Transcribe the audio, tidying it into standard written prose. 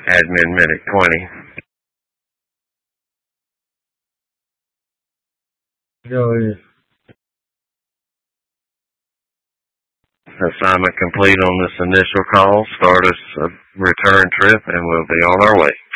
Admin Medic 20. Go ahead. Assignment complete on this initial call. Start us a return trip, and we'll be on our way.